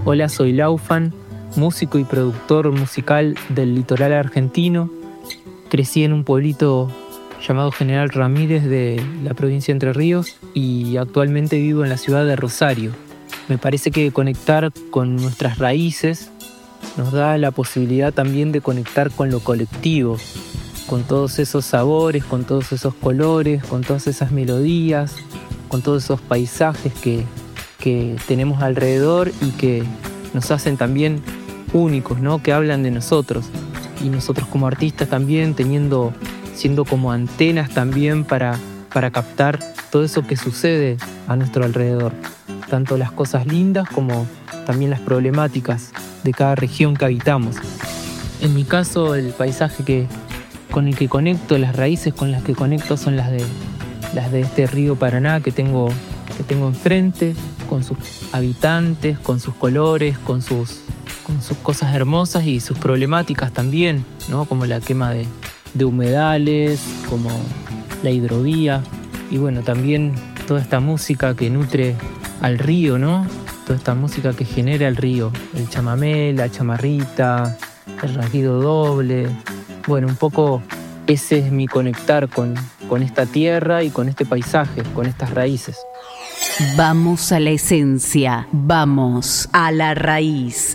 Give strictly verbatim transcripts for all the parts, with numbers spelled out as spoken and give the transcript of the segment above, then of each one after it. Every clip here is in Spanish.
Hola, soy Laufan, músico y productor musical del litoral argentino. Crecí en un pueblito llamado General Ramírez de la provincia de Entre Ríos y actualmente vivo en la ciudad de Rosario. Me parece que conectar con nuestras raíces nos da la posibilidad también de conectar con lo colectivo, con todos esos sabores, con todos esos colores, con todas esas melodías, con todos esos paisajes que, que tenemos alrededor y que nos hacen también únicos, ¿no? Que hablan de nosotros. Y nosotros como artistas también teniendo, siendo como antenas también para, para captar todo eso que sucede a nuestro alrededor. Tanto las cosas lindas como también las problemáticas de cada región que habitamos. En mi caso, el paisaje que, con el que conecto, las raíces con las que conecto son las de, las de este río Paraná que tengo, que tengo enfrente, con sus habitantes, con sus colores, con sus, con sus cosas hermosas y sus problemáticas también, ¿no? Como la quema de, de humedales, como la hidrovía y bueno, también toda esta música que nutre al río, ¿no? Toda esta música que genera el río, el chamamé, la chamarrita, el rasguido doble. Bueno, un poco ese es mi conectar con, con esta tierra y con este paisaje, con estas raíces. Vamos a la esencia, vamos a la raíz.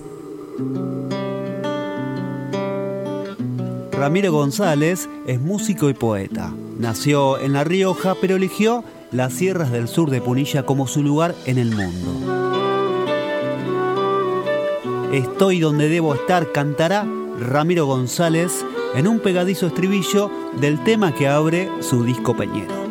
Ramiro González es músico y poeta. Nació en La Rioja, pero eligió las sierras del sur de Punilla como su lugar en el mundo. Estoy donde debo estar, cantará Ramiro González en un pegadizo estribillo del tema que abre su disco Peñero.